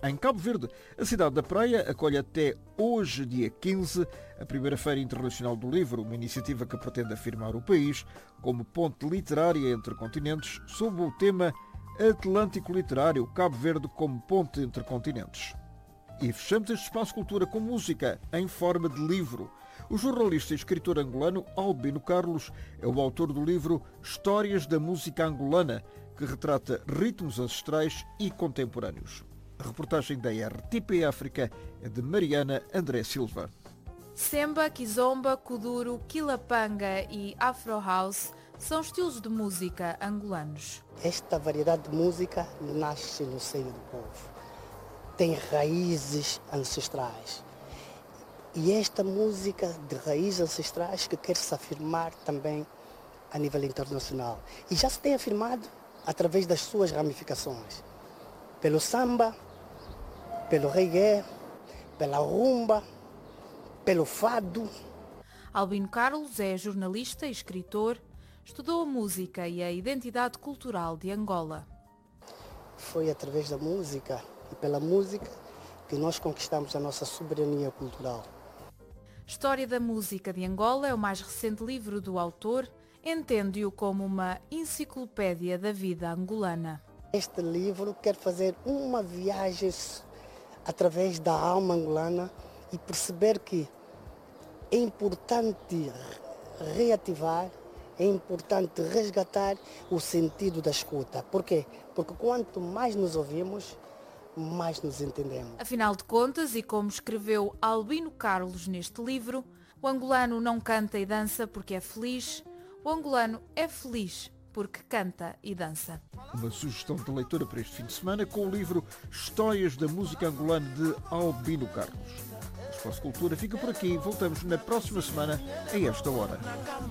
Em Cabo Verde, a cidade da Praia acolhe até hoje, dia 15, a primeira Feira Internacional do Livro, uma iniciativa que pretende afirmar o país como ponte literária entre continentes, sob o tema Atlântico Literário, Cabo Verde como ponte entre continentes. E fechamos este espaço cultura com música em forma de livro. O jornalista e escritor angolano Albino Carlos é o autor do livro Histórias da Música Angolana, que retrata ritmos ancestrais e contemporâneos. A reportagem da RTP África é de Mariana André Silva. Semba, Kizomba, Kuduro, Quilapanga e Afro House são estilos de música angolanos. Esta variedade de música nasce no seio do povo. Tem raízes ancestrais. E esta música de raízes ancestrais que quer se afirmar também a nível internacional. E já se tem afirmado através das suas ramificações. Pelo samba, pelo reggae, pela rumba, pelo fado. Albino Carlos é jornalista e escritor, estudou a música e a identidade cultural de Angola. Foi através da música e pela música que nós conquistamos a nossa soberania cultural. História da Música de Angola é o mais recente livro do autor, entende-o como uma enciclopédia da vida angolana. Este livro quer fazer uma viagem através da alma angolana e perceber que é importante reativar, é importante resgatar o sentido da escuta. Por quê? Porque quanto mais nos ouvimos, mais nos entendemos. Afinal de contas, e como escreveu Albino Carlos neste livro, o angolano não canta e dança porque é feliz, o angolano é feliz porque canta e dança. Uma sugestão de leitura para este fim de semana com o livro Histórias da Música Angolana de Albino Carlos. O Espaço Cultura fica por aqui. Voltamos na próxima semana a esta hora.